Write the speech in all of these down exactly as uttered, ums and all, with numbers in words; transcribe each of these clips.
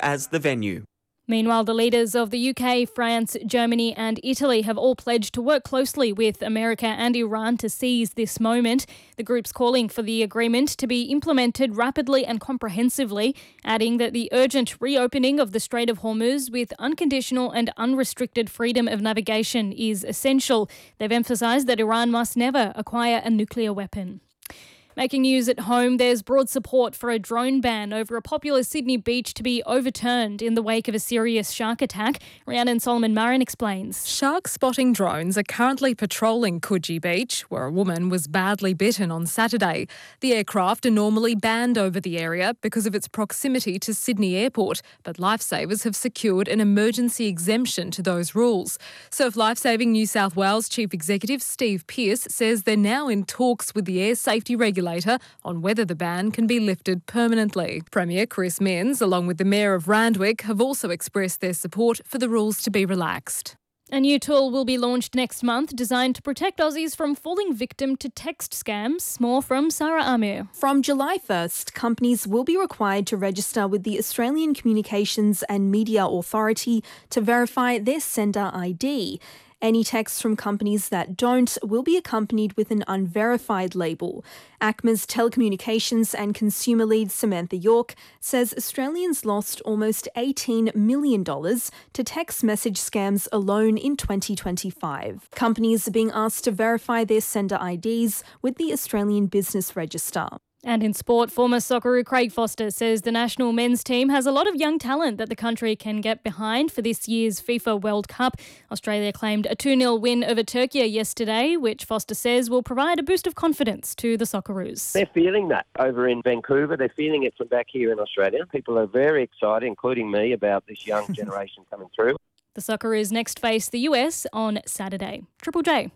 as the venue. Meanwhile, the leaders of the U K, France, Germany and Italy have all pledged to work closely with America and Iran to seize this moment. The group's calling for the agreement to be implemented rapidly and comprehensively, adding that the urgent reopening of the Strait of Hormuz with unconditional and unrestricted freedom of navigation is essential. They've emphasised that Iran must never acquire a nuclear weapon. Making news at home, there's broad support for a drone ban over a popular Sydney beach to be overturned in the wake of a serious shark attack. Rhiannon Solomon-Marin explains. Shark spotting drones are currently patrolling Coogee Beach, where a woman was badly bitten on Saturday. The aircraft are normally banned over the area because of its proximity to Sydney Airport, but Lifesavers have secured an emergency exemption to those rules. Surf Lifesaving New South Wales Chief Executive Steve Pearce says they're now in talks with the air safety regulator on whether the ban can be lifted permanently. Premier Chris Minns, along with the Mayor of Randwick, have also expressed their support for the rules to be relaxed. A new tool will be launched next month designed to protect Aussies from falling victim to text scams. More from Sarah Amir. From July first, companies will be required to register with the Australian Communications and Media Authority to verify their sender I D. Any texts from companies that don't will be accompanied with an unverified label. A C M A's telecommunications and consumer lead Samantha York says Australians lost almost eighteen million dollars to text message scams alone in twenty twenty-five. Companies are being asked to verify their sender I Ds with the Australian Business Register. And in sport, former Socceroo Craig Foster says the national men's team has a lot of young talent that the country can get behind for this year's FIFA World Cup. Australia claimed a two nil win over Turkey yesterday, which Foster says will provide a boost of confidence to the Socceroos. They're feeling that over in Vancouver. They're feeling it from back here in Australia. People are very excited, including me, about this young generation coming through. The Socceroos next face the U S on Saturday. Triple J.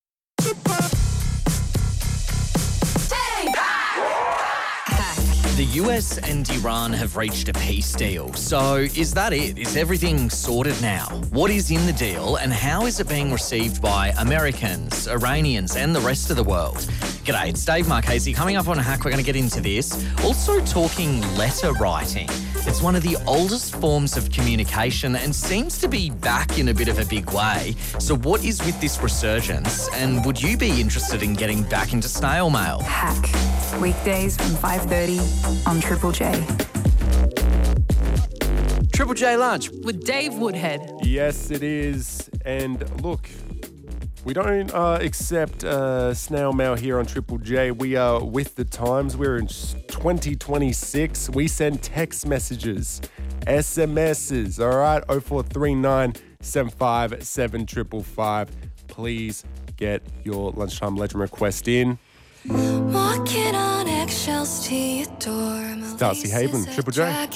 The U S and Iran have reached a peace deal. So is that it? Is everything sorted now? What is in the deal and how is it being received by Americans, Iranians and the rest of the world? G'day, it's Dave Marchese. Coming up on Hack, we're going to get into this. Also talking letter writing. It's one of the oldest forms of communication and seems to be back in a bit of a big way. So what is with this resurgence? And would you be interested in getting back into snail mail? Hack. Weekdays from five thirty on Triple J. Triple J Lunch With Dave Woodhead. Yes, it is. And look, we don't uh, accept uh, snail mail here on Triple J. We are with the times. We're in twenty twenty-six. We send text messages, S M Ses, all right? oh four three nine, seven five seven, five five five. Please get your lunchtime legend request in. Walking on eggshells to your door. Darcy Haven, Triple J.